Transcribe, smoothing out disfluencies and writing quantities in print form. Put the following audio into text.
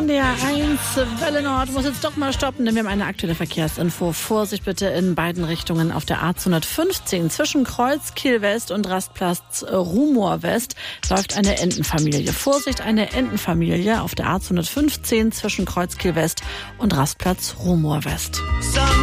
NDR 1 Welle Nord muss jetzt doch mal stoppen, denn wir haben eine aktuelle Verkehrsinfo. Vorsicht bitte in beiden Richtungen auf der A215 zwischen Kreuzkiel West und Rastplatz Rumor West läuft eine Entenfamilie. Vorsicht, eine Entenfamilie auf der A215 zwischen Kreuzkiel West und Rastplatz Rumor West.